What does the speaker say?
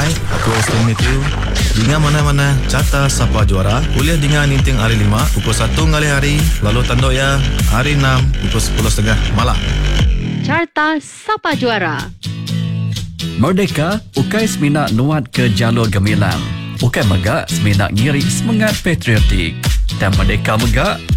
Hai, aku Aston Matthew. Dengan mana-mana carta Sapa Juara, kuliah dengan Ninting hari 5 pukul 1 ngali hari, lalu tanduk ya hari 6 pukul 10.30 malam. Carta Sapa Juara. Merdeka, ukai seminak nuat ke jalur gemilang. Ukai megak seminak ngiri semangat patriotik. Dan Merdeka megak